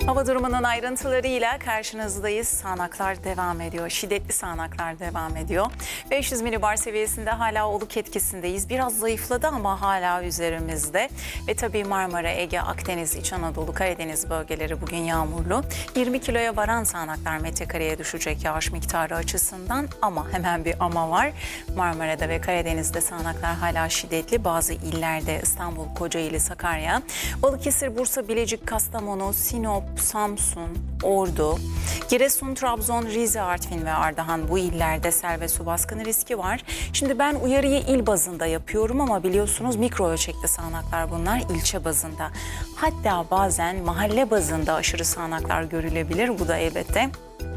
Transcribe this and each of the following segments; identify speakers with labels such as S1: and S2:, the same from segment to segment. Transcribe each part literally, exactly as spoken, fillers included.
S1: Hava durumunun ayrıntılarıyla karşınızdayız. Sağanaklar devam ediyor. Şiddetli sağanaklar devam ediyor. beş yüz milibar seviyesinde hala oluk etkisindeyiz. Biraz zayıfladı ama hala üzerimizde. Ve tabii Marmara, Ege, Akdeniz, İç Anadolu, Karadeniz bölgeleri bugün yağmurlu. yirmi kiloya varan sağanaklar metrekareye düşecek yağış miktarı açısından, ama hemen bir ama var. Marmara'da ve Karadeniz'de sağanaklar hala şiddetli. Bazı illerde İstanbul, Kocaeli, Sakarya, Balıkesir, Bursa, Bilecik, Kastamonu, Sinop, Samsun, Ordu, Giresun, Trabzon, Rize, Artvin ve Ardahan, bu illerde sel ve su baskını riski var. Şimdi ben uyarıyı il bazında yapıyorum ama biliyorsunuz mikro ölçekli sağanaklar bunlar, ilçe bazında. Hatta bazen mahalle bazında aşırı sağanaklar görülebilir. Bu da elbette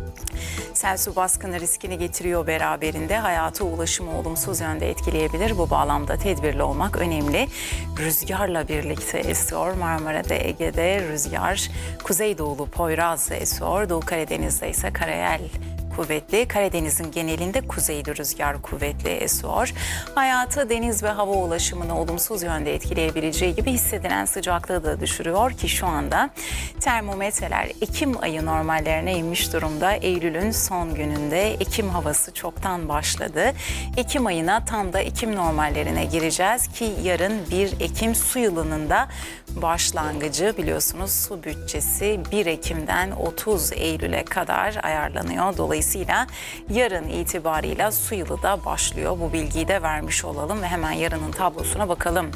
S1: sel su baskını riskini getiriyor beraberinde. Hayata ulaşımı olumsuz yönde etkileyebilir. Bu bağlamda tedbirli olmak önemli. Rüzgarla birlikte esiyor. Marmara'da, Ege'de rüzgar kuzeydoğulu Poyraz esiyor. Doğu Karadeniz'de ise Karayel kuvvetli. Karadeniz'in genelinde kuzeyli rüzgar kuvvetli esiyor. Hayatı, deniz ve hava ulaşımını olumsuz yönde etkileyebileceği gibi hissedilen sıcaklığı da düşürüyor ki şu anda termometreler Ekim ayı normallerine inmiş durumda. Eylül'ün son gününde Ekim havası çoktan başladı. Ekim ayına tam da Ekim normallerine gireceğiz ki yarın bir Ekim su yılının da başlangıcı. Biliyorsunuz su bütçesi bir Ekim'den otuz Eylül'e kadar ayarlanıyor. Dolayısıyla yarın itibarıyla su yılı da başlıyor. Bu bilgiyi de vermiş olalım ve hemen yarının tablosuna bakalım.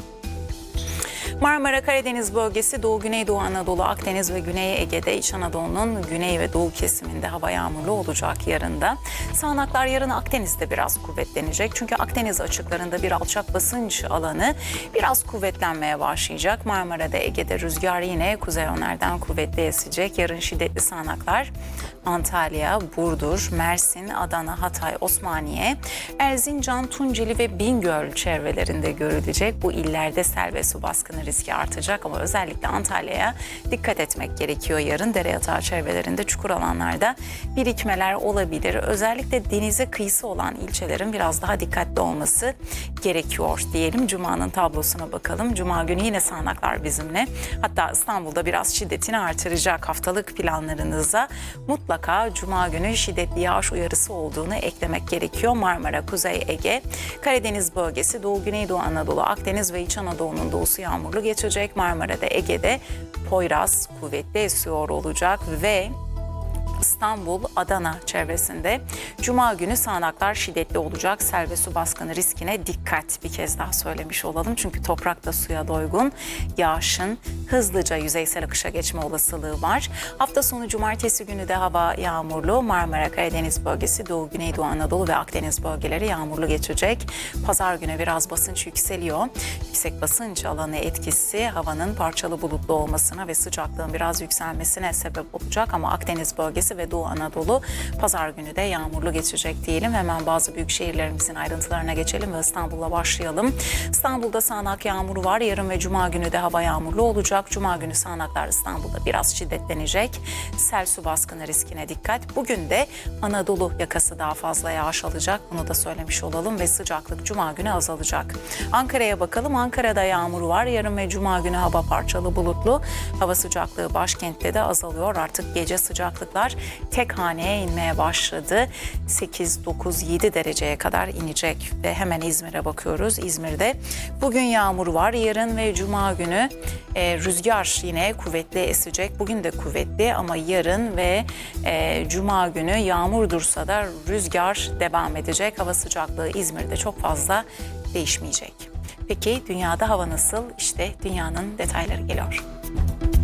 S1: Marmara, Karadeniz bölgesi, Doğu, Güneydoğu Anadolu, Akdeniz ve Güney Ege'de, İç Anadolu'nun güney ve doğu kesiminde hava yağmurlu olacak yarın da. Sağanaklar yarın Akdeniz'de biraz kuvvetlenecek. Çünkü Akdeniz açıklarında bir alçak basınç alanı biraz kuvvetlenmeye başlayacak. Marmara'da, Ege'de rüzgar yine kuzey yönlerden kuvvetli esecek. Yarın şiddetli sağanaklar Antalya, Burdur, Mersin, Adana, Hatay, Osmaniye, Erzincan, Tunceli ve Bingöl çevrelerinde görülecek. Bu illerde sel ve su baskını riski artacak ama özellikle Antalya'ya dikkat etmek gerekiyor. Yarın dere yatağı çevrelerinde, çukur alanlarda birikmeler olabilir. Özellikle denize kıyısı olan ilçelerin biraz daha dikkatli olması gerekiyor diyelim. Cuma'nın tablosuna bakalım. Cuma günü yine sağanaklar bizimle. Hatta İstanbul'da biraz şiddetini artıracak. Haftalık planlarınıza mutlaka Cuma günü şiddetli yağış uyarısı olduğunu eklemek gerekiyor. Marmara, Kuzey Ege, Karadeniz bölgesi, Doğu, Güneydoğu Anadolu, Akdeniz ve İç Anadolu'nun doğusu yağmurlu geçecek. Marmara'da, Ege'de Poyraz kuvvetli esiyor olacak ve İstanbul, Adana çevresinde Cuma günü sağanaklar şiddetli olacak. Sel ve su baskını riskine dikkat, bir kez daha söylemiş olalım. Çünkü toprak da suya doygun. Yağışın hızlıca yüzeysel akışa geçme olasılığı var. Hafta sonu Cumartesi günü de hava yağmurlu. Marmara, Karadeniz bölgesi, Doğu, Güneydoğu Anadolu ve Akdeniz bölgeleri yağmurlu geçecek. Pazar günü biraz basınç yükseliyor. Yüksek basınç alanı etkisi havanın parçalı bulutlu olmasına ve sıcaklığın biraz yükselmesine sebep olacak. Ama Akdeniz bölgesi ve Doğu Anadolu pazar günü de yağmurlu geçecek diyelim. Hemen bazı büyük şehirlerimizin ayrıntılarına geçelim ve İstanbul'la başlayalım. İstanbul'da sağanak yağmuru var. Yarın ve Cuma günü de hava yağmurlu olacak. Cuma günü sağanaklar İstanbul'da biraz şiddetlenecek. Sel su baskını riskine dikkat. Bugün de Anadolu yakası daha fazla yağış alacak. Bunu da söylemiş olalım ve sıcaklık Cuma günü azalacak. Ankara'ya bakalım. Ankara'da yağmur var. Yarın ve Cuma günü hava parçalı bulutlu. Hava sıcaklığı başkentte de azalıyor. Artık gece sıcaklıklar tek haneye inmeye başladı. sekiz, dokuz, yedi dereceye kadar inecek ve hemen İzmir'e bakıyoruz. İzmir'de bugün yağmur var. Yarın ve Cuma günü e, rüzgar yine kuvvetli esecek. Bugün de kuvvetli ama yarın ve e, Cuma günü yağmur dursa da rüzgar devam edecek. Hava sıcaklığı İzmir'de çok fazla değişmeyecek. Peki dünyada hava nasıl? İşte dünyanın detayları geliyor.